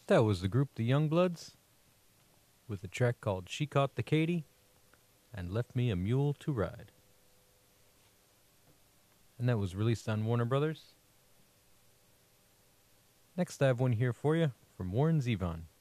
That was the group The Youngbloods with a track called She Caught the Katy and Left Me a Mule to Ride. And that was released on Warner Brothers. Next, I have one here for you from Warren Zevon.